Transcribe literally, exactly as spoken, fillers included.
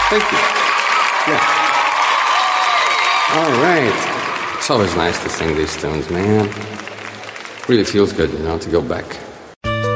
Thank you. Yeah. All right. It's always nice to sing these tunes, man. Really feels good, you know, to go back.